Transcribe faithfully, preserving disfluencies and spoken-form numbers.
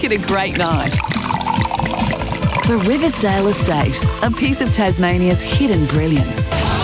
it a great night. The Riversdale Estate, a piece of Tasmania's hidden brilliance.